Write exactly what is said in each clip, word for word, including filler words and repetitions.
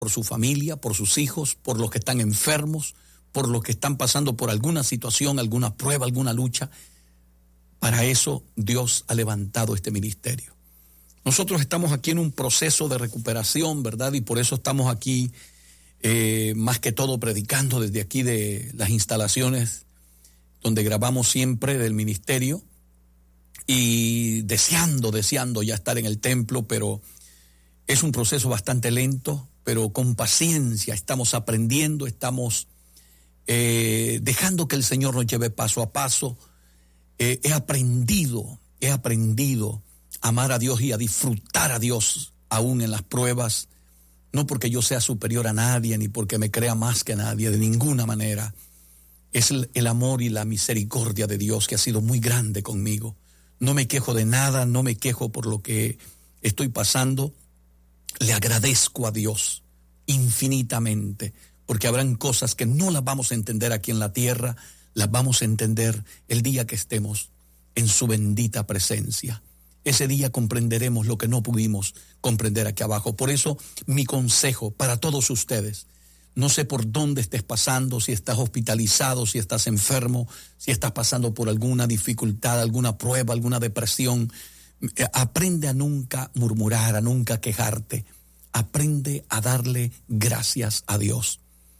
por su familia, por sus hijos, por los que están enfermos, por los que están pasando por alguna situación, alguna prueba, alguna lucha. Para eso Dios ha levantado este ministerio. Nosotros estamos aquí en un proceso de recuperación, ¿verdad? Y por eso estamos aquí, eh, más que todo, predicando desde aquí de las instalaciones donde grabamos siempre del ministerio y deseando, deseando ya estar en el templo, pero es un proceso bastante lento, pero con paciencia estamos aprendiendo, estamos eh, dejando que el Señor nos lleve paso a paso. Eh, he aprendido, he aprendido a amar a Dios y a disfrutar a Dios aún en las pruebas, no porque yo sea superior a nadie, ni porque me crea más que nadie, de ninguna manera. Es el, el amor y la misericordia de Dios que ha sido muy grande conmigo. No me quejo de nada, no me quejo por lo que estoy pasando. Le agradezco a Dios infinitamente, porque habrán cosas que no las vamos a entender aquí en la tierra, las vamos a entender el día que estemos en su bendita presencia. Ese día comprenderemos lo que no pudimos comprender aquí abajo. Por eso mi consejo para todos ustedes, no sé por dónde estés pasando, si estás hospitalizado, si estás enfermo, si estás pasando por alguna dificultad, alguna prueba, alguna depresión, aprende a nunca murmurar, a nunca quejarte. Aprende a darle gracias a Dios.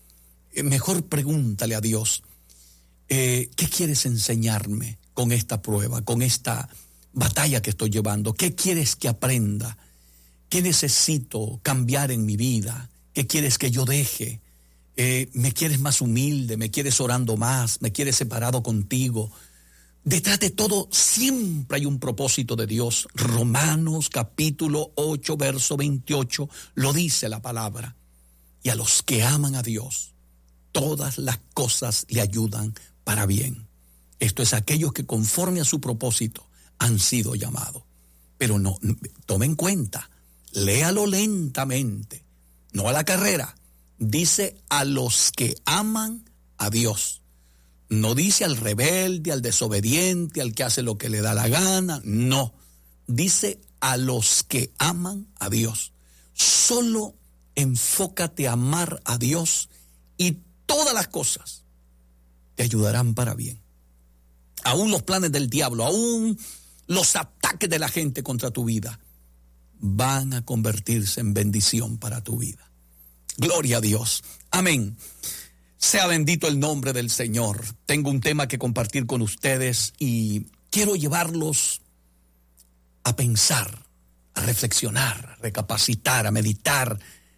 Mejor pregúntale a Dios, eh, ¿qué quieres enseñarme con esta prueba, con esta batalla que estoy llevando? ¿Qué quieres que aprenda? ¿Qué necesito cambiar en mi vida? ¿Qué quieres que yo deje? Eh, ¿Me quieres más humilde? ¿Me quieres orando más? ¿Me quieres separado contigo? Detrás de todo siempre hay un propósito de Dios. Romanos capítulo ocho, verso veintiocho, lo dice la palabra. Y a los que aman a Dios, todas las cosas le ayudan para bien. Esto es aquellos que conforme a su propósito han sido llamados. Pero no, tome en cuenta, léalo lentamente, no a la carrera. Dice a los que aman a Dios. No dice al rebelde, al desobediente, al que hace lo que le da la gana. No, dice a los que aman a Dios. Solo enfócate a amar a Dios y todas las cosas te ayudarán para bien. Aún los planes del diablo, aún los ataques de la gente contra tu vida van a convertirse en bendición para tu vida. Gloria a Dios. Amén. Sea bendito el nombre del Señor. Tengo un tema que compartir con ustedes y quiero llevarlos a pensar, a reflexionar, a recapacitar, a meditar,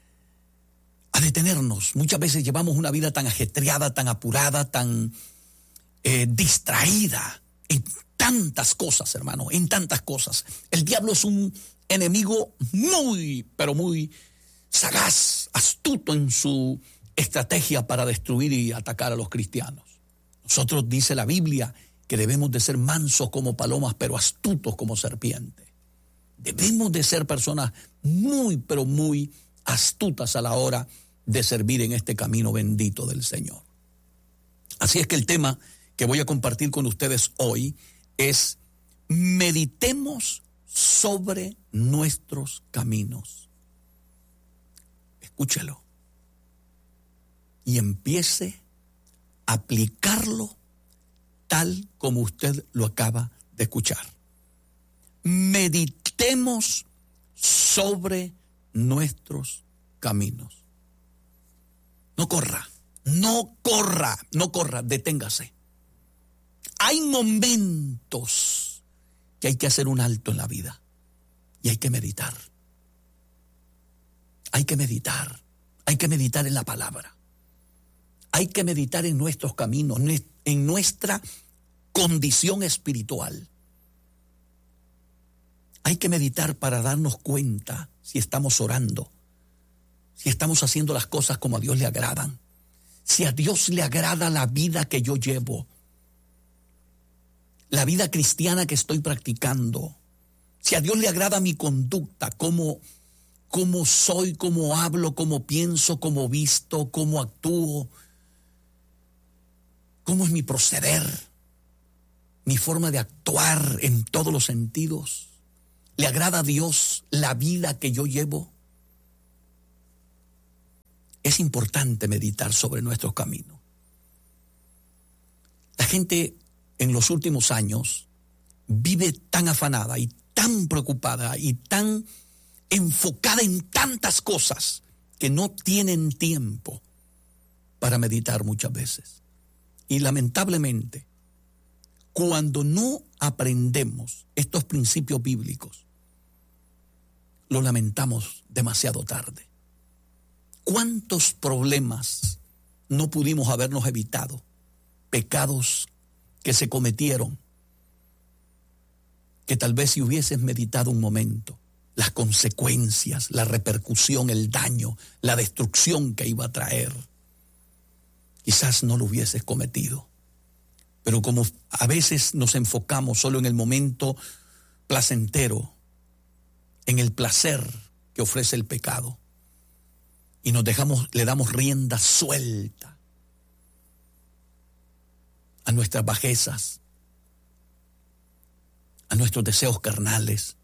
a detenernos. Muchas veces llevamos una vida tan ajetreada, tan apurada, tan eh, distraída en tantas cosas, hermano, en tantas cosas. El diablo es un enemigo muy, pero muy sagaz, astuto en su estrategia para destruir y atacar a los cristianos. Nosotros, dice la Biblia, que debemos de ser mansos como palomas, pero astutos como serpientes. Debemos de ser personas muy, pero muy astutas a la hora de servir en este camino bendito del Señor. Así es que el tema que voy a compartir con ustedes hoy es: meditemos sobre nuestros caminos. Escúchelo y empiece a aplicarlo tal como usted lo acaba de escuchar. Meditemos sobre nuestros caminos. No corra, no corra, no corra, deténgase. Hay momentos que hay que hacer un alto en la vida y hay que meditar. Hay que meditar, hay que meditar en la palabra. Hay que meditar en nuestros caminos, en nuestra condición espiritual. Hay que meditar para darnos cuenta si estamos orando, si estamos haciendo las cosas como a Dios le agradan, si a Dios le agrada la vida que yo llevo, la vida cristiana que estoy practicando, si a Dios le agrada mi conducta, cómo, cómo soy, cómo hablo, cómo pienso, cómo visto, cómo actúo, cómo es mi proceder, mi forma de actuar en todos los sentidos. ¿Le agrada a Dios la vida que yo llevo? es importante meditar sobre nuestros caminos. La gente en los últimos años vive tan afanada y tan preocupada y tan enfocada en tantas cosas que no tienen tiempo para meditar muchas veces. Y lamentablemente, cuando no aprendemos estos principios bíblicos, lo lamentamos demasiado tarde. ¿Cuántos problemas no pudimos habernos evitado? Pecados que se cometieron, que tal vez si hubieses meditado un momento, las consecuencias, la repercusión, el daño, la destrucción que iba a traer, quizás no lo hubieses cometido. Pero como a veces nos enfocamos solo en el momento placentero, en el placer que ofrece el pecado, y nos dejamos, le damos rienda suelta a nuestras bajezas, a nuestros deseos carnales,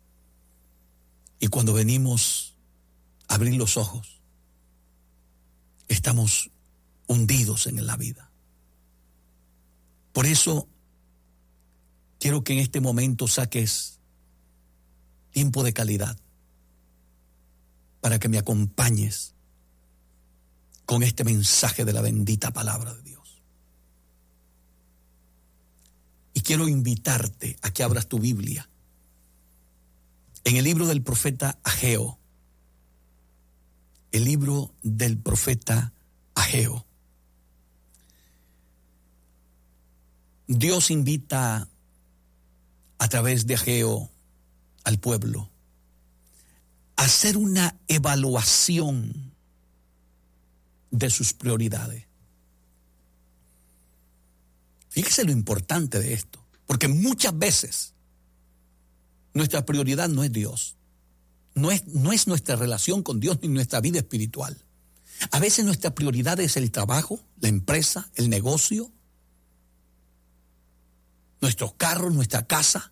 y cuando venimos a abrir los ojos, estamos hundidos en la vida. Por eso quiero que en este momento saques tiempo de calidad para que me acompañes con este mensaje de la bendita palabra de Dios. Y quiero invitarte a que abras tu Biblia en el libro del profeta Ageo. El libro del profeta Ageo. Dios invita a través de Ageo al pueblo a hacer una evaluación de sus prioridades. Fíjese lo importante de esto, porque muchas veces nuestra prioridad no es Dios, no es, no es nuestra relación con Dios ni nuestra vida espiritual. A veces nuestra prioridad es el trabajo, la empresa, el negocio, nuestros carros, nuestra casa.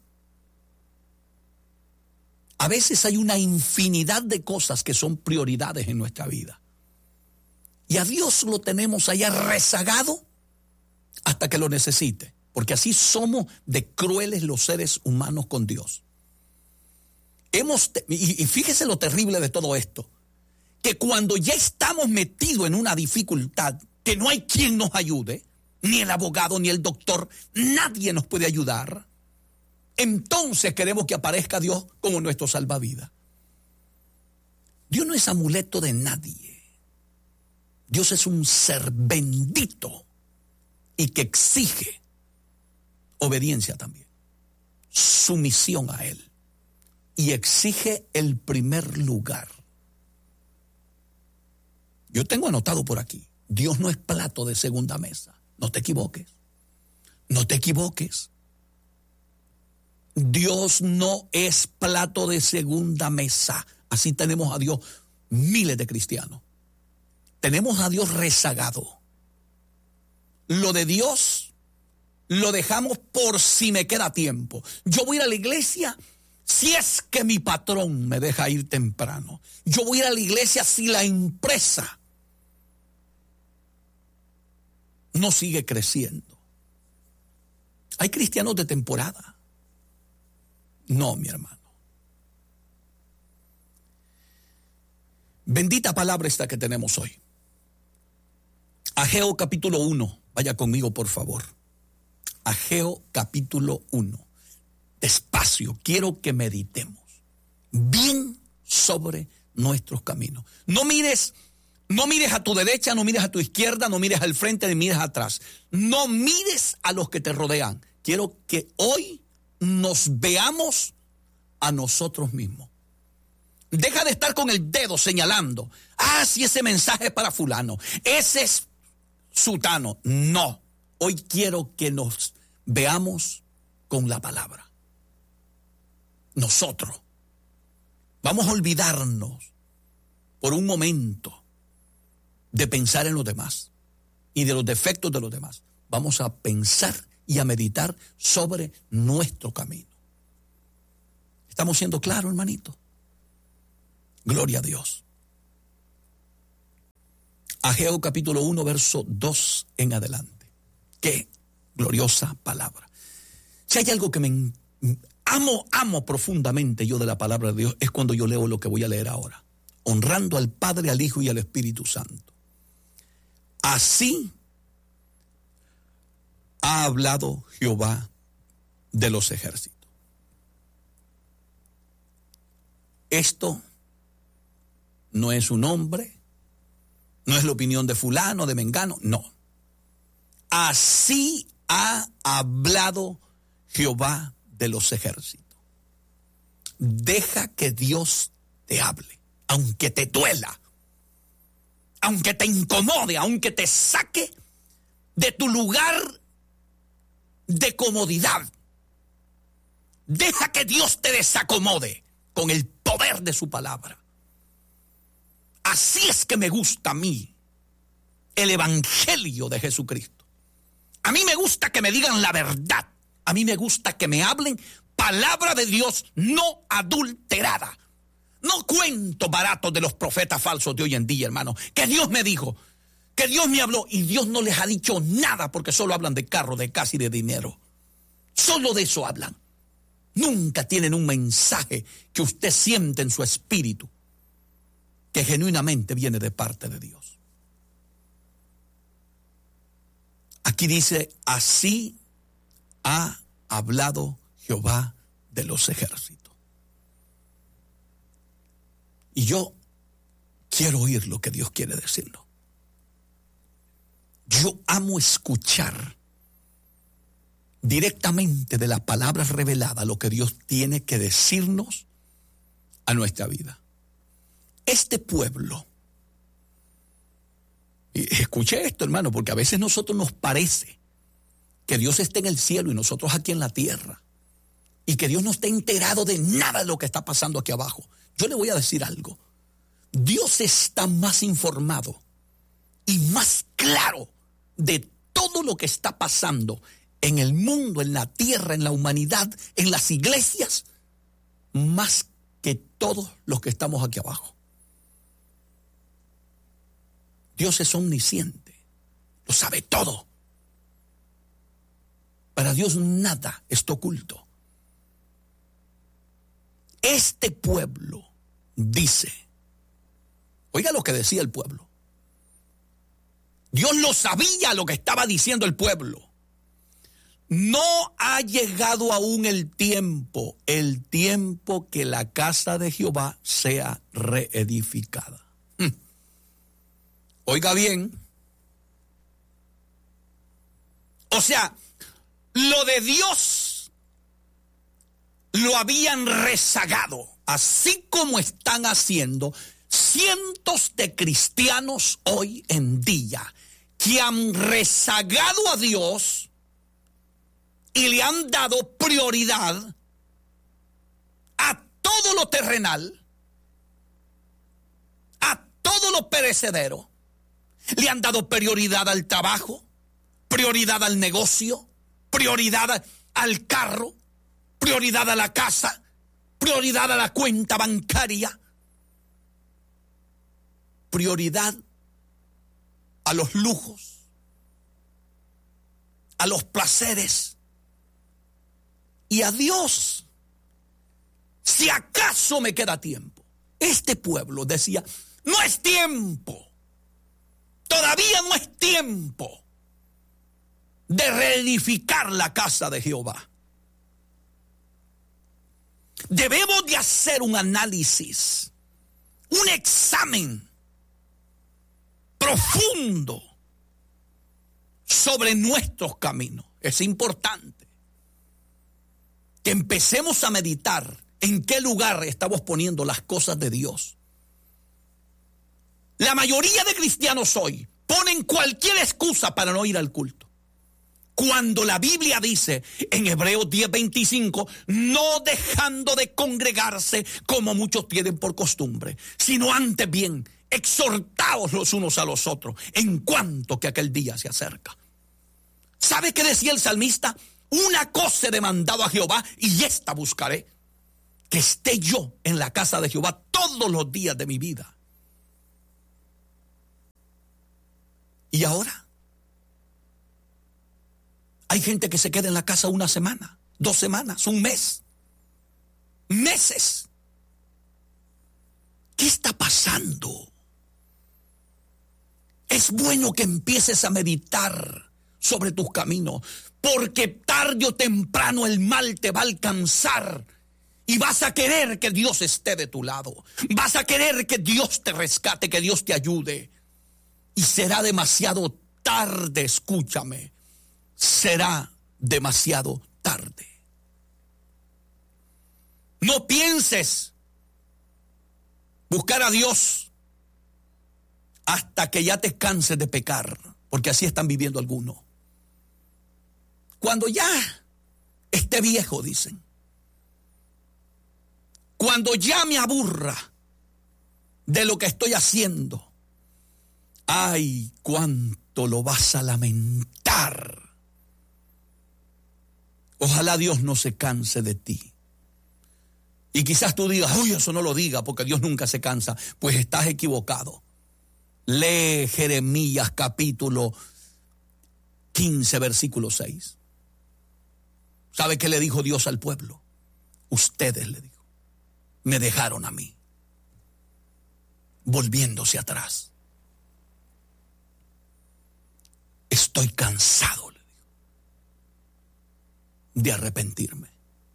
A veces hay una infinidad de cosas que son prioridades en nuestra vida. Y a Dios lo tenemos allá rezagado hasta que lo necesite, porque así somos de crueles los seres humanos con Dios. Hemos, y, y fíjese lo terrible de todo esto, que cuando ya estamos metidos en una dificultad, que no hay quien nos ayude, ni el abogado, ni el doctor, nadie nos puede ayudar, entonces queremos que aparezca Dios como nuestro salvavidas. Dios no es amuleto de nadie. Dios es un ser bendito y que exige obediencia también, sumisión a Él, y exige el primer lugar. Yo tengo anotado por aquí, Dios no es plato de segunda mesa. No te equivoques, no te equivoques. Dios no es plato de segunda mesa. Así tenemos a Dios miles de cristianos. Tenemos a Dios rezagado. Lo de Dios lo dejamos por si me queda tiempo. Yo voy a ir a la iglesia si es que mi patrón me deja ir temprano. Yo voy a ir a la iglesia si la empresa no sigue creciendo. Hay cristianos de temporada. No, mi hermano. Bendita palabra esta que tenemos hoy. Ageo capítulo uno. Vaya conmigo, por favor. Ageo capítulo uno. Despacio, quiero que meditemos bien sobre nuestros caminos. No mires No mires a tu derecha, no mires a tu izquierda, no mires al frente, ni mires atrás. No mires a los que te rodean. Quiero que hoy nos veamos a nosotros mismos. Deja de estar con el dedo señalando. Ah, si ese mensaje es para fulano. Ese es sutano. No. Hoy quiero que nos veamos con la palabra. Nosotros. Vamos a olvidarnos por un momento de pensar en los demás y de los defectos de los demás. Vamos a pensar y a meditar sobre nuestro camino. ¿Estamos siendo claros, hermanito? Gloria a Dios. Ageo capítulo uno, verso dos en adelante. Qué gloriosa palabra. Si hay algo que me amo, amo profundamente yo de la palabra de Dios, es cuando yo leo lo que voy a leer ahora. Honrando al Padre, al Hijo y al Espíritu Santo. Así ha hablado Jehová de los ejércitos. Esto no es un hombre, no es la opinión de fulano, de mengano, no. Así ha hablado Jehová de los ejércitos. Deja que Dios te hable, aunque te duela, aunque te incomode, aunque te saque de tu lugar de comodidad. Deja que Dios te desacomode con el poder de su palabra. Así es que me gusta a mí el evangelio de Jesucristo. A mí me gusta que me digan la verdad. A mí me gusta que me hablen palabra de Dios no adulterada. No cuento baratos de los profetas falsos de hoy en día, hermano. Que Dios me dijo, que Dios me habló y Dios no les ha dicho nada porque solo hablan de carro, de casa y de dinero. Solo de eso hablan. Nunca tienen un mensaje que usted siente en su espíritu que genuinamente viene de parte de Dios. Aquí dice, así ha hablado Jehová de los ejércitos. Y yo quiero oír lo que Dios quiere decirnos. Yo amo escuchar directamente de las palabras reveladas lo que Dios tiene que decirnos a nuestra vida. Este pueblo, y escuche esto, hermano, porque a veces a nosotros nos parece que Dios está en el cielo y nosotros aquí en la tierra, y que Dios no está enterado de nada de lo que está pasando aquí abajo. Yo le voy a decir algo. Dios está más informado y más claro de todo lo que está pasando en el mundo, en la tierra, en la humanidad, en las iglesias, más que todos los que estamos aquí abajo. Dios es omnisciente, lo sabe todo. Para Dios nada está oculto. Este pueblo dice, oiga lo que decía el pueblo. Dios lo sabía lo que estaba diciendo el pueblo. No ha llegado aún el tiempo, el tiempo que la casa de Jehová sea reedificada. Hmm. Oiga bien. O sea, lo de Dios lo habían rezagado, así como están haciendo cientos de cristianos hoy en día, que han rezagado a Dios y le han dado prioridad a todo lo terrenal, a todo lo perecedero. Le han dado prioridad al trabajo, prioridad al negocio, prioridad al carro, prioridad a la casa, prioridad a la cuenta bancaria, prioridad a los lujos, a los placeres y a Dios. Si acaso me queda tiempo. Este pueblo decía, no es tiempo, todavía no es tiempo de reedificar la casa de Jehová. Debemos de hacer un análisis, un examen profundo sobre nuestros caminos. Es importante que empecemos a meditar en qué lugar estamos poniendo las cosas de Dios. La mayoría de cristianos hoy ponen cualquier excusa para no ir al culto, cuando la Biblia dice en Hebreos diez veinticinco, no dejando de congregarse como muchos tienen por costumbre, sino antes bien exhortaos los unos a los otros, en cuanto que aquel día se acerca. ¿Sabe qué decía el salmista? Una cosa he demandado a Jehová y esta buscaré, que esté yo en la casa de Jehová todos los días de mi vida. ¿Y ahora? Hay gente que se queda en la casa una semana, dos semanas, un mes, meses. ¿Qué está pasando? Es bueno que empieces a meditar sobre tus caminos, porque tarde o temprano el mal te va a alcanzar y vas a querer que Dios esté de tu lado. Vas a querer que Dios te rescate, que Dios te ayude. Y será demasiado tarde, escúchame. Será demasiado tarde. No pienses buscar a Dios hasta que ya te canses de pecar, porque así están viviendo algunos. Cuando ya esté viejo, dicen. Cuando ya me aburra de lo que estoy haciendo, ay, cuánto lo vas a lamentar. Ojalá Dios no se canse de ti. Y quizás tú digas, uy, eso no lo diga, porque Dios nunca se cansa. Pues estás equivocado. Lee Jeremías capítulo quince, versículo seis. ¿Sabe qué le dijo Dios al pueblo? Ustedes, le dijo, me dejaron a mí, volviéndose atrás. Estoy cansado, le dijo, de arrepentirme.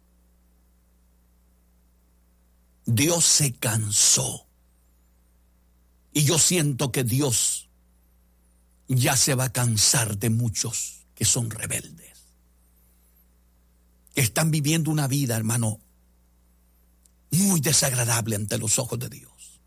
Dios se cansó. Y yo siento que Dios ya se va a cansar de muchos que son rebeldes, que están viviendo una vida, hermano, muy desagradable ante los ojos de Dios.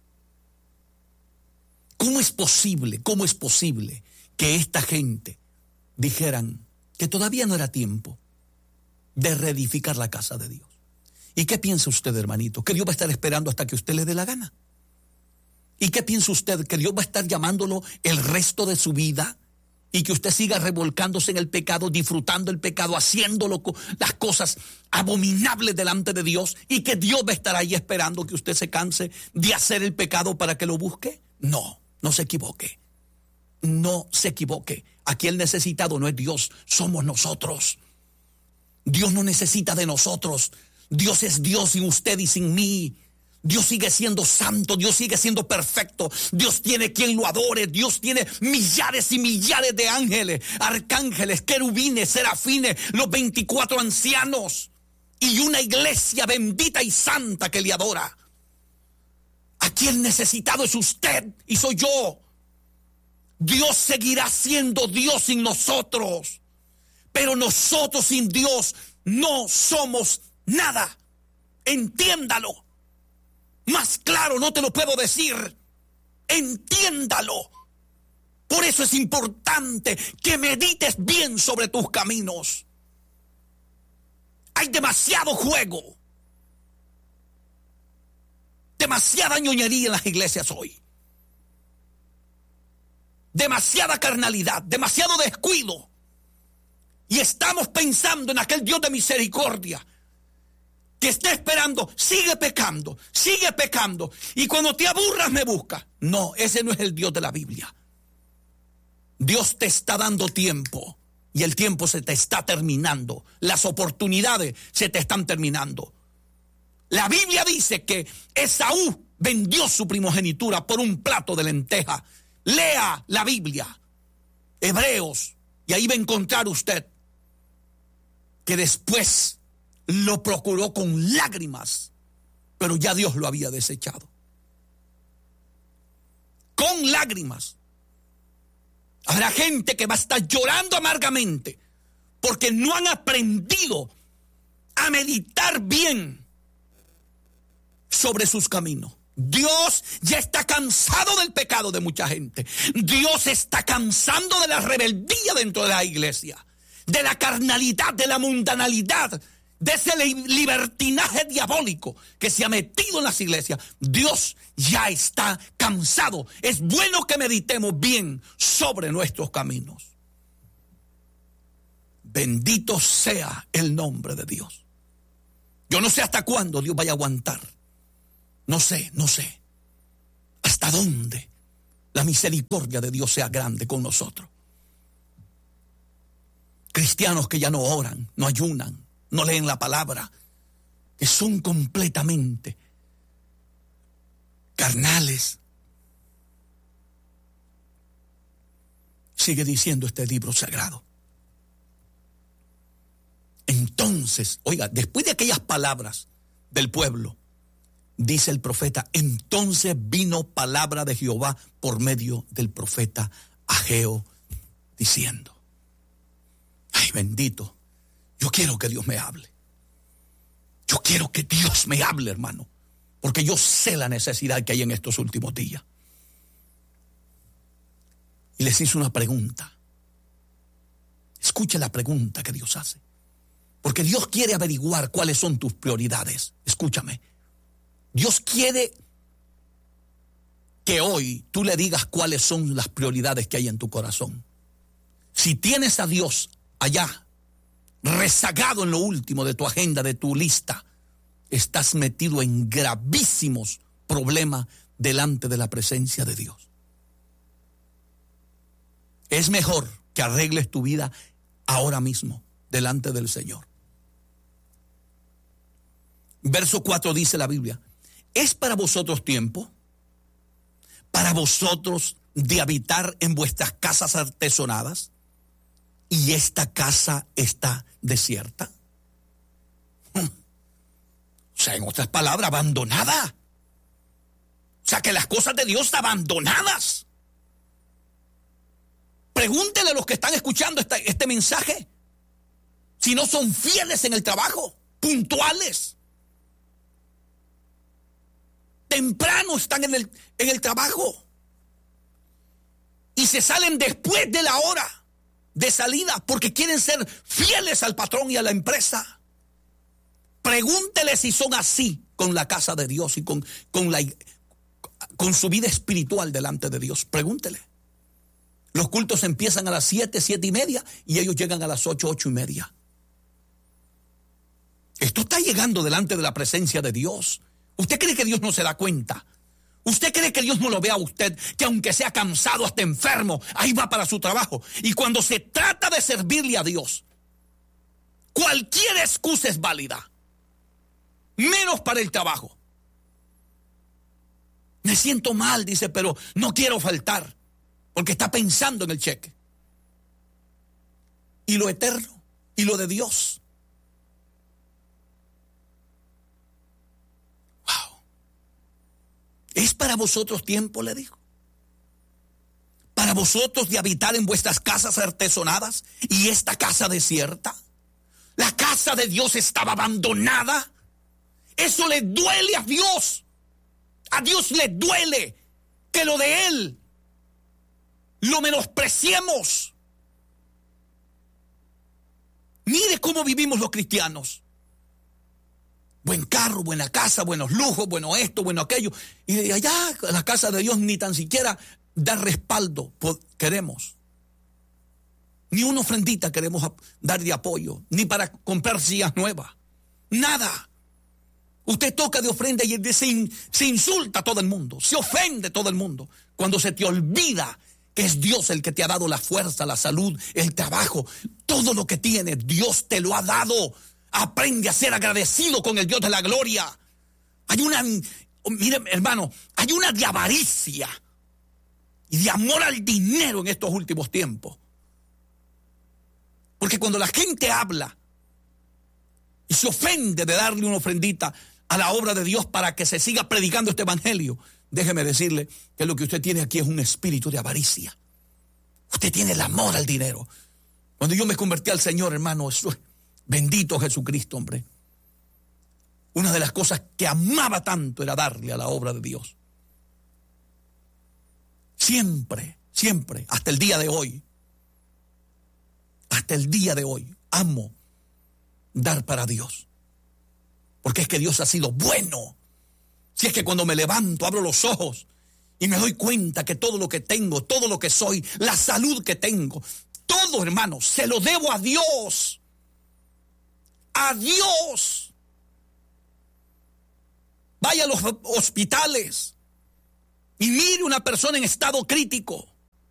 ¿Cómo es posible, cómo es posible que esta gente dijeran que todavía no era tiempo de reedificar la casa de Dios? ¿Y qué piensa usted, hermanito? ¿Que Dios va a estar esperando hasta que usted le dé la gana? ¿Y qué piensa usted? ¿Que Dios va a estar llamándolo el resto de su vida? Y que usted siga revolcándose en el pecado, disfrutando el pecado, haciéndolo, las cosas abominables delante de Dios, y que Dios va a estar ahí esperando que usted se canse de hacer el pecado para que lo busque. No, no se equivoque. No se equivoque. Aquí el necesitado no es Dios, somos nosotros. Dios no necesita de nosotros. Dios es Dios sin usted y sin mí. Dios sigue siendo santo, Dios sigue siendo perfecto, Dios tiene quien lo adore, Dios tiene millares y millares de ángeles, arcángeles, querubines, serafines, los veinticuatro ancianos y una iglesia bendita y santa que le adora. Aquí el necesitado es usted y soy yo. Dios seguirá siendo Dios sin nosotros, pero nosotros sin Dios no somos nada. Entiéndalo. Más claro no te lo puedo decir. Entiéndalo. Por eso es importante que medites bien sobre tus caminos. Hay demasiado juego, demasiada ñoñería en las iglesias hoy, demasiada carnalidad, demasiado descuido. Y estamos pensando en aquel Dios de misericordia que está esperando, sigue pecando, sigue pecando, y cuando te aburras me busca. No, ese no es el Dios de la Biblia. Dios te está dando tiempo, y el tiempo se te está terminando. Las oportunidades se te están terminando. La Biblia dice que Esaú vendió su primogenitura por un plato de lenteja. Lea la Biblia, Hebreos, y ahí va a encontrar usted que después lo procuró con lágrimas, pero ya Dios lo había desechado. Con lágrimas. Habrá gente que va a estar llorando amargamente porque no han aprendido a meditar bien sobre sus caminos. Dios ya está cansado del pecado de mucha gente. Dios está cansando de la rebeldía dentro de la iglesia, de la carnalidad, de la mundanalidad, de ese libertinaje diabólico que se ha metido en las iglesias. Dios ya está cansado. Es bueno que meditemos bien sobre nuestros caminos. Bendito sea el nombre de Dios. Yo no sé hasta cuándo Dios vaya a aguantar. No sé, no sé. ¿Hasta dónde la misericordia de Dios sea grande con nosotros. Cristianos que ya no oran, no ayunan, no leen la palabra, que son completamente carnales. Sigue diciendo este libro sagrado. Entonces, oiga, después de aquellas palabras del pueblo, dice el profeta, entonces vino palabra de Jehová por medio del profeta Ageo, diciendo, ay bendito, yo quiero que Dios me hable. Yo quiero que Dios me hable, hermano, porque yo sé la necesidad que hay en estos últimos días. Y les hice una pregunta. Escuche la pregunta que Dios hace. Porque Dios quiere averiguar cuáles son tus prioridades. Escúchame. Dios quiere que hoy tú le digas cuáles son las prioridades que hay en tu corazón. Si tienes a Dios allá, rezagado en lo último de tu agenda, de tu lista, estás metido en gravísimos problemas delante de la presencia de Dios. Es mejor que arregles tu vida ahora mismo delante del Señor. Verso cuatro dice la Biblia, ¿es para vosotros tiempo? ¿Para vosotros de habitar en vuestras casas artesonadas? ¿Y esta casa está desierta? O sea, en otras palabras, abandonada. O sea, que las cosas de Dios están abandonadas. Pregúntele a los que están escuchando esta, este mensaje si no son fieles en el trabajo, puntuales. Temprano están en el, en el trabajo y se salen después de la hora de salida porque quieren ser fieles al patrón y a la empresa. Pregúntele si son así con la casa de Dios y con, con, la, con su vida espiritual delante de Dios. Pregúntele. Los cultos empiezan a las siete, siete y media y ellos llegan a las ocho, ocho y media. Esto está llegando delante de la presencia de Dios. ¿Usted cree que Dios no se da cuenta? ¿Usted cree que Dios no lo ve a usted? Que aunque sea cansado, hasta enfermo, ahí va para su trabajo. Y cuando se trata de servirle a Dios, cualquier excusa es válida. Menos para el trabajo. Me siento mal, dice, pero no quiero faltar. Porque está pensando en el cheque. Y lo eterno, y lo de Dios. Wow. ¿Es para vosotros tiempo, le dijo? ¿Para vosotros de habitar en vuestras casas artesonadas y esta casa desierta? La casa de Dios estaba abandonada. Eso le duele a Dios. A Dios le duele que lo de Él lo menospreciemos. Mire cómo vivimos los cristianos. Buen carro, buena casa, buenos lujos, bueno esto, bueno aquello. Y de allá, la casa de Dios ni tan siquiera da respaldo queremos. Ni una ofrendita queremos dar de apoyo, ni para comprar sillas nuevas. Nada. Usted toca de ofrenda y se, se insulta a todo el mundo, se ofende a todo el mundo. Cuando se te olvida que es Dios el que te ha dado la fuerza, la salud, el trabajo, todo lo que tienes, Dios te lo ha dado. Aprende a ser agradecido con el Dios de la gloria. Hay una, mire hermano, hay una de avaricia y de amor al dinero en estos últimos tiempos. Porque cuando la gente habla y se ofende de darle una ofrendita a la obra de Dios para que se siga predicando este evangelio, déjeme decirle que lo que usted tiene aquí es un espíritu de avaricia. Usted tiene el amor al dinero. Cuando yo me convertí al Señor, hermano, eso, bendito Jesucristo, hombre. Una de las cosas que amaba tanto era darle a la obra de Dios. Siempre, siempre, hasta el día de hoy, hasta el día de hoy, amo dar para Dios. Porque es que Dios ha sido bueno. Si es que cuando me levanto, abro los ojos y me doy cuenta que todo lo que tengo, todo lo que soy, la salud que tengo, todo, hermano, se lo debo a Dios. A Dios. Vaya a los hospitales Y mire una persona en estado crítico.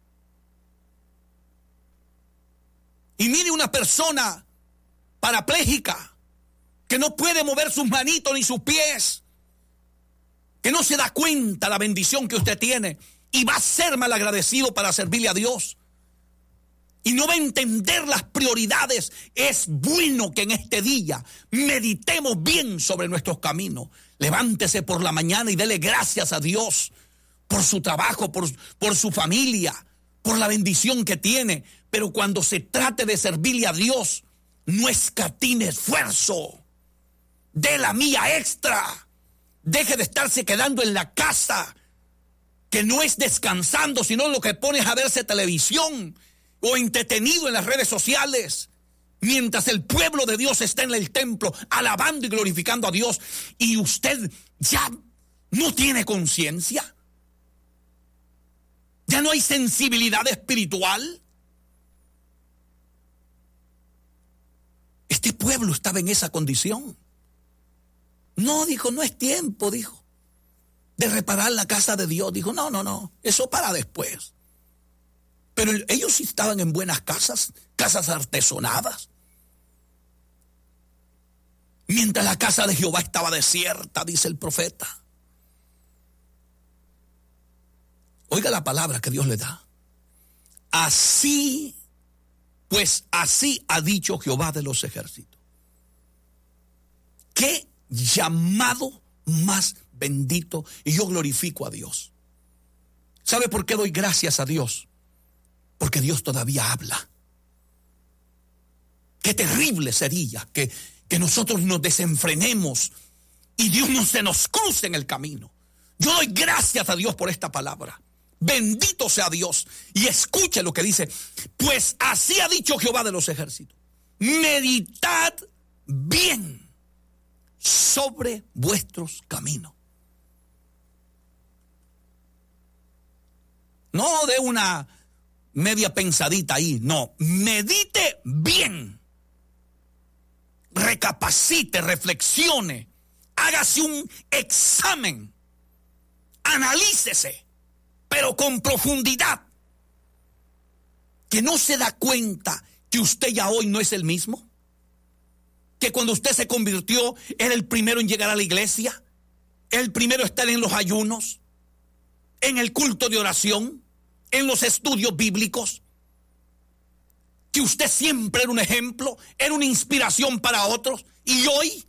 Y mire una persona parapléjica que no puede mover sus manitos ni sus pies, que no se da cuenta la bendición que usted tiene y va a ser malagradecido para servirle a Dios. Y no va a entender las prioridades. Es bueno que en este día meditemos bien sobre nuestros caminos. Levántese por la mañana y dele gracias a Dios por su trabajo, por, por su familia, por la bendición que tiene. Pero cuando se trate de servirle a Dios, no escatime esfuerzo. Dé la mía extra. Deje de estarse quedando en la casa, que no es descansando, sino lo que pone es a verse televisión o entretenido en las redes sociales, mientras el pueblo de Dios está en el templo alabando y glorificando a Dios, y usted ya no tiene conciencia, ya no hay sensibilidad espiritual. Este pueblo estaba en esa condición. No, dijo, no es tiempo, dijo, de reparar la casa de Dios. Dijo, no, no, no, eso para después. Pero ellos sí estaban en buenas casas, casas artesonadas. Mientras la casa de Jehová estaba desierta, dice el profeta. Oiga la palabra que Dios le da. Así, pues así ha dicho Jehová de los ejércitos. ¿Qué llamado más bendito? Y yo glorifico a Dios. ¿Sabe por qué doy gracias a Dios? Porque Dios todavía habla. Qué terrible sería que, que nosotros nos desenfrenemos y Dios no se nos cruce en el camino. Yo doy gracias a Dios por esta palabra. Bendito sea Dios. Y escuche lo que dice. Pues así ha dicho Jehová de los ejércitos. Meditad bien sobre vuestros caminos. No de una media pensadita ahí, no. Medite bien. Recapacite, reflexione. Hágase un examen. Analícese, pero con profundidad. Que no se da cuenta que usted ya hoy no es el mismo. Que cuando usted se convirtió, era el primero en llegar a la iglesia. El primero estar en los ayunos, en el culto de oración, en los estudios bíblicos. Que usted siempre era un ejemplo, era una inspiración para otros. Y hoy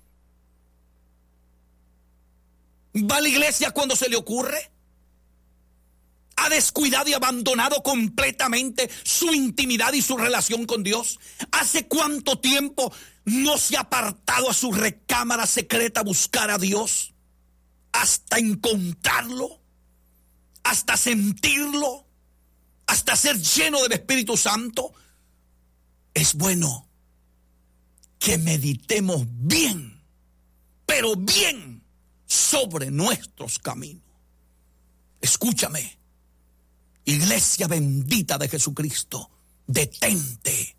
va a la iglesia cuando se le ocurre. Ha descuidado y abandonado completamente su intimidad y su relación con Dios. ¿Hace cuánto tiempo no se ha apartado a su recámara secreta a buscar a Dios? Hasta encontrarlo, hasta sentirlo, hasta ser lleno del Espíritu Santo. Es bueno que meditemos bien, pero bien, sobre nuestros caminos. Escúchame, iglesia bendita de Jesucristo, detente.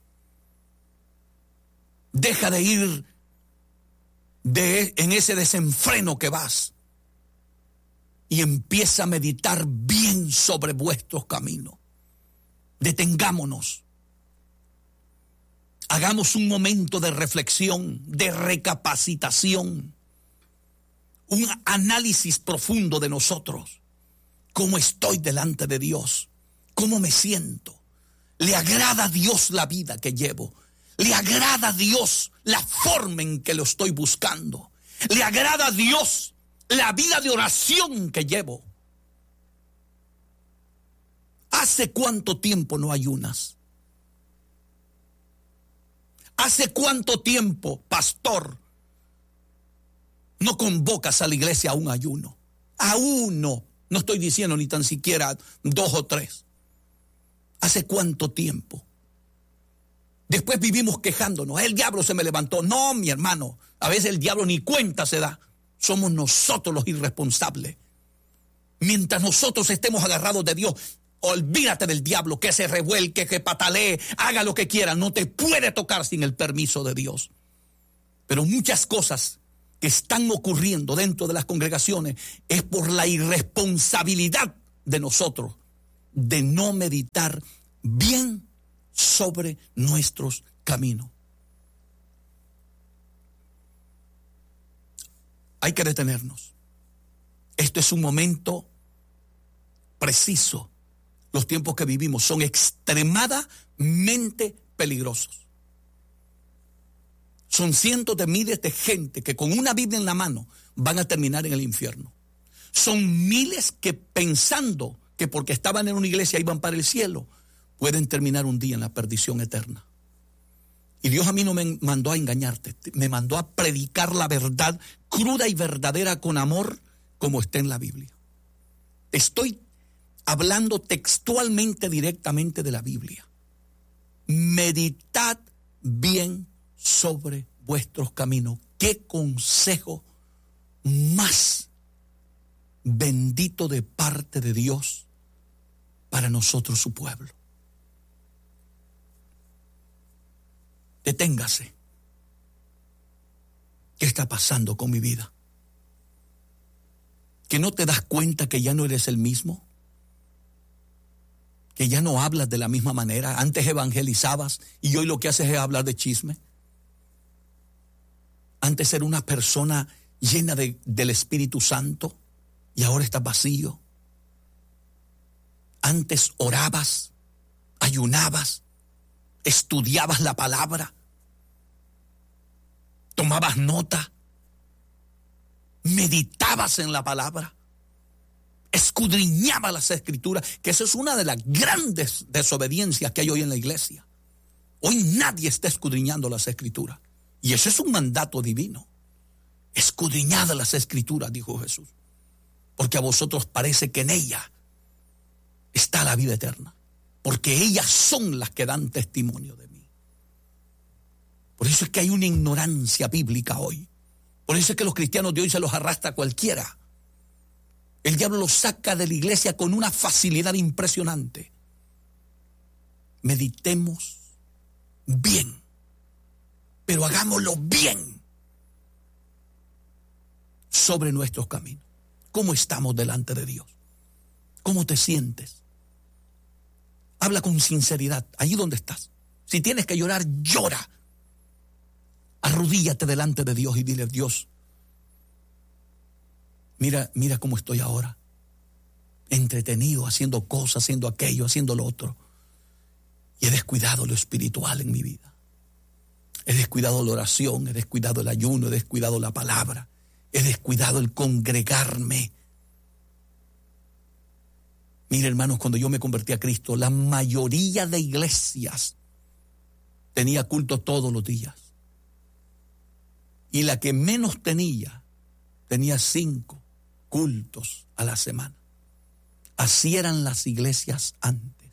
Deja de ir de, en ese desenfreno que vas y empieza a meditar bien sobre vuestros caminos. Detengámonos. Hagamos un momento de reflexión, de recapacitación, un análisis profundo de nosotros. ¿Cómo estoy delante de Dios? ¿Cómo me siento? ¿Le agrada a Dios la vida que llevo? ¿Le agrada a Dios la forma en que lo estoy buscando? ¿Le agrada a Dios la vida de oración que llevo? ¿Hace cuánto tiempo no ayunas? ¿Hace cuánto tiempo, pastor, no convocas a la iglesia a un ayuno? A uno. No estoy diciendo ni tan siquiera dos o tres. ¿Hace cuánto tiempo? Después vivimos quejándonos. El diablo se me levantó. No, mi hermano. A veces el diablo ni cuenta se da. Somos nosotros los irresponsables. Mientras nosotros estemos agarrados de Dios, olvídate del diablo, que se revuelque, que patalee, haga lo que quiera. No te puede tocar sin el permiso de Dios. Pero muchas cosas que están ocurriendo dentro de las congregaciones es por la irresponsabilidad de nosotros de no meditar bien sobre nuestros caminos. Hay que detenernos. Este es un momento preciso. Los tiempos que vivimos son extremadamente peligrosos. Son cientos de miles de gente que con una Biblia en la mano van a terminar en el infierno. Son miles que pensando que porque estaban en una iglesia iban para el cielo, pueden terminar un día en la perdición eterna. Y Dios a mí no me mandó a engañarte, me mandó a predicar la verdad cruda y verdadera con amor como está en la Biblia. Estoy hablando textualmente directamente de la Biblia. Meditad bien sobre vuestros caminos. Qué consejo más bendito de parte de Dios para nosotros, su pueblo. Deténgase. ¿Qué está pasando con mi vida? ¿Que no te das cuenta que ya no eres el mismo? ¿Que ya no hablas de la misma manera? Antes evangelizabas y hoy lo que haces es hablar de chisme. Antes era una persona llena de, del Espíritu Santo y ahora estás vacío. Antes orabas, ayunabas, estudiabas la palabra, tomabas nota, meditabas en la palabra, escudriñabas las Escrituras, que esa es una de las grandes desobediencias que hay hoy en la iglesia. Hoy nadie está escudriñando las Escrituras. Y eso es un mandato divino. Escudriñad las Escrituras, dijo Jesús, porque a vosotros parece que en ella está la vida eterna, porque ellas son las que dan testimonio de mí. Por eso es que hay una ignorancia bíblica hoy. Por eso es que los cristianos de hoy se los arrastra cualquiera. El diablo los saca de la iglesia con una facilidad impresionante. Meditemos bien, pero hagámoslo bien sobre nuestros caminos. ¿Cómo estamos delante de Dios? ¿Cómo te sientes? Habla con sinceridad, allí donde estás. Si tienes que llorar, llora. Arrodíllate delante de Dios y dile: Dios, mira, mira cómo estoy ahora. Entretenido, haciendo cosas, haciendo aquello, haciendo lo otro. Y he descuidado lo espiritual en mi vida. He descuidado la oración, he descuidado el ayuno, he descuidado la palabra. He descuidado el congregarme. Mire, hermanos, cuando yo me convertí a Cristo, la mayoría de iglesias tenía culto todos los días. Y la que menos tenía, tenía cinco cultos a la semana. Así eran las iglesias antes.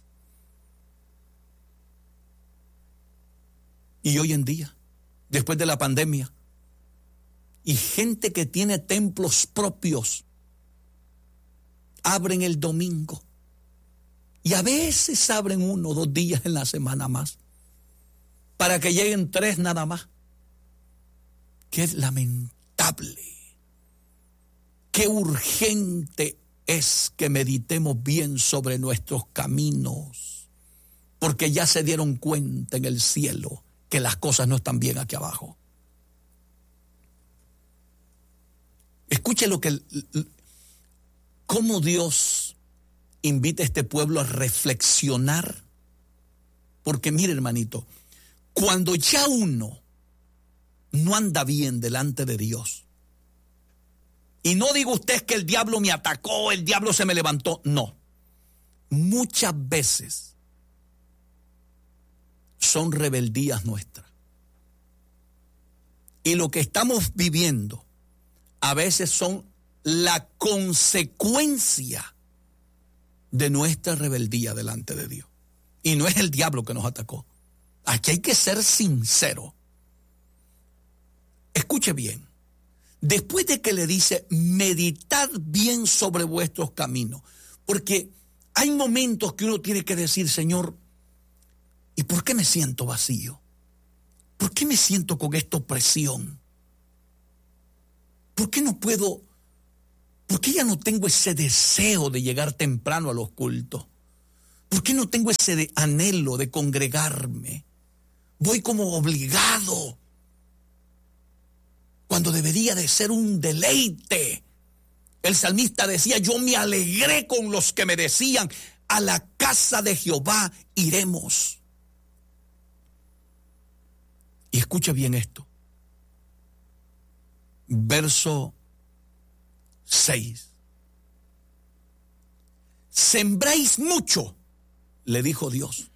Y hoy en día, después de la pandemia, y gente que tiene templos propios, abren el domingo. Y a veces abren uno o dos días en la semana más, para que lleguen tres nada más. Qué lamentable, qué urgente es que meditemos bien sobre nuestros caminos, porque ya se dieron cuenta en el cielo que las cosas no están bien aquí abajo. Escuche lo que, cómo Dios invita a este pueblo a reflexionar, porque mire, hermanito, cuando ya uno no anda bien delante de Dios, y no digo usted que el diablo me atacó, el diablo se me levantó, no, muchas veces son rebeldías nuestras, y lo que estamos viviendo a veces son la consecuencia de nuestra rebeldía delante de Dios. Y no es el diablo que nos atacó. Aquí hay que ser sincero. Escuche bien. Después de que le dice, meditad bien sobre vuestros caminos. Porque hay momentos que uno tiene que decir, Señor, ¿y por qué me siento vacío? ¿Por qué me siento con esta opresión? ¿Por qué no puedo ¿Por qué ya no tengo ese deseo de llegar temprano a los cultos? ¿Por qué no tengo ese de anhelo de congregarme? Voy como obligado, cuando debería de ser un deleite. El salmista decía, yo me alegré con los que me decían, a la casa de Jehová iremos. Y escucha bien esto. Verso seis. Sembráis mucho, le dijo Dios,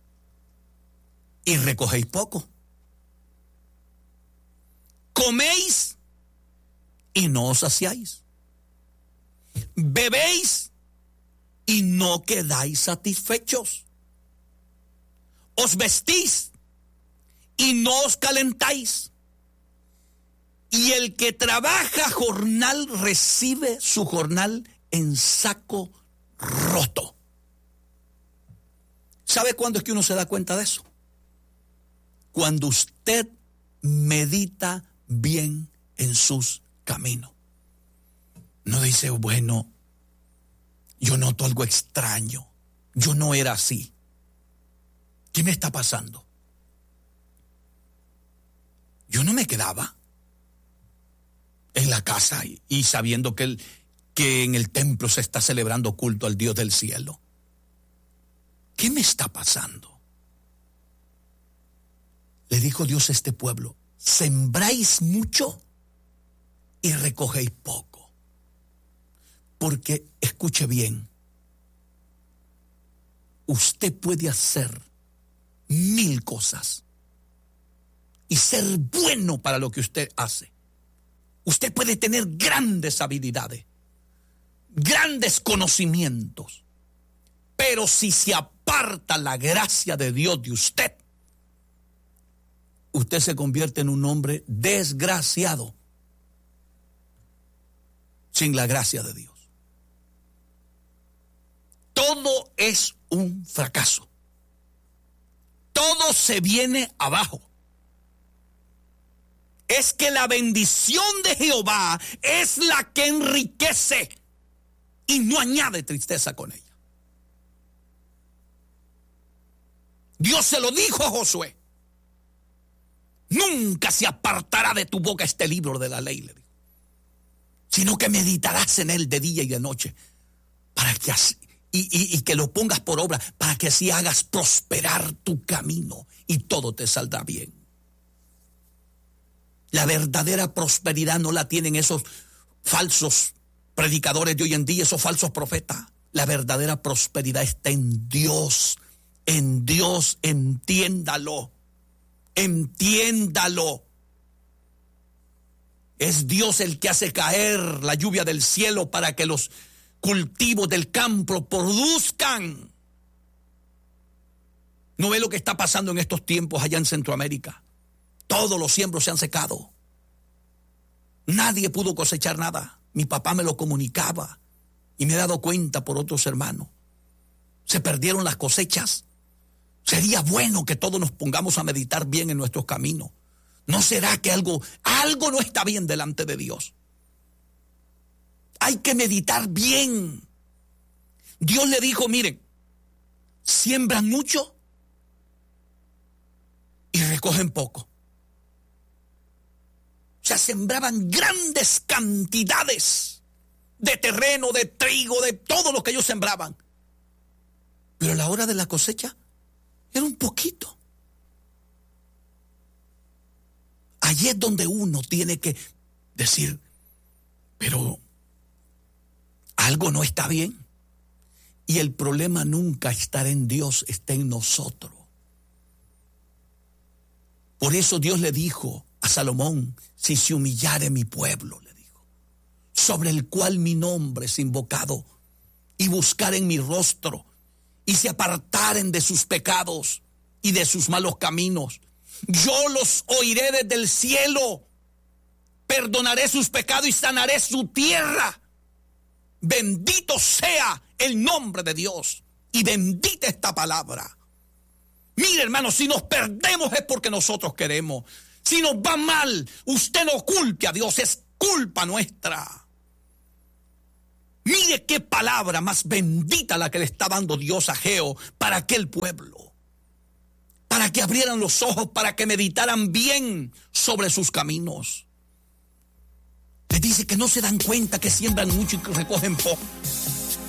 y recogéis poco. Coméis y no os saciáis. Bebéis y no quedáis satisfechos. Os vestís y no os calentáis. Y el que trabaja jornal recibe su jornal en saco roto. ¿Sabe cuándo es que uno se da cuenta de eso? Cuando usted medita bien en sus caminos. No dice, bueno, yo noto algo extraño. Yo no era así. ¿Qué me está pasando? Yo no me quedaba en la casa y, y sabiendo que, el, que en el templo se está celebrando culto al Dios del cielo. ¿Qué me está pasando? Le dijo Dios a este pueblo, sembráis mucho y recogéis poco. Porque, escuche bien, usted puede hacer mil cosas y ser bueno para lo que usted hace. Usted puede tener grandes habilidades, grandes conocimientos, pero si se aparta la gracia de Dios de usted, usted se convierte en un hombre desgraciado sin la gracia de Dios. Todo es un fracaso. Todo se viene abajo. Es que la bendición de Jehová es la que enriquece y no añade tristeza con ella. Dios se lo dijo a Josué. Nunca se apartará de tu boca este libro de la ley, le dijo, sino que meditarás en él de día y de noche, para que así, y, y, y que lo pongas por obra, para que así hagas prosperar tu camino y todo te saldrá bien. La verdadera prosperidad no la tienen esos falsos predicadores de hoy en día, esos falsos profetas. La verdadera prosperidad está en Dios, en Dios, entiéndalo. Entiéndalo. Es Dios el que hace caer la lluvia del cielo para que los cultivos del campo produzcan. ¿No ve lo que está pasando en estos tiempos allá en Centroamérica? Todos los siembros se han secado. Nadie pudo cosechar nada. Mi papá me lo comunicaba y me he dado cuenta por otros hermanos. Se perdieron las cosechas. Sería bueno que todos nos pongamos a meditar bien en nuestros caminos. ¿No será que algo, algo no está bien delante de Dios? Hay que meditar bien. Dios le dijo, miren, siembran mucho y recogen poco. O sea, sembraban grandes cantidades de terreno, de trigo, de todo lo que ellos sembraban. Pero a la hora de la cosecha, era un poquito. Allí es donde uno tiene que decir, pero algo no está bien. Y el problema nunca estará en Dios, está en nosotros. Por eso Dios le dijo a Salomón, si se humillare mi pueblo, le dijo, sobre el cual mi nombre es invocado, y buscaren mi rostro, y se apartaren de sus pecados y de sus malos caminos, yo los oiré desde el cielo, perdonaré sus pecados y sanaré su tierra. Bendito sea el nombre de Dios y bendita esta palabra. Mire, hermano, si nos perdemos es porque nosotros queremos. Si nos va mal, usted no culpe a Dios, es culpa nuestra. Mire qué palabra más bendita la que le está dando Dios a Geo para aquel pueblo. Para que abrieran los ojos, para que meditaran bien sobre sus caminos. Les dice que no se dan cuenta que siembran mucho y que recogen poco.